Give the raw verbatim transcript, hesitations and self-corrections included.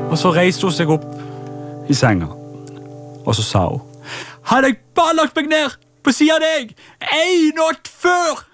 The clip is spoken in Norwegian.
Og så reiste hun seg opp i senga, og så sa hun: Hadde jeg bare lagt meg ned på siden av deg en natt før,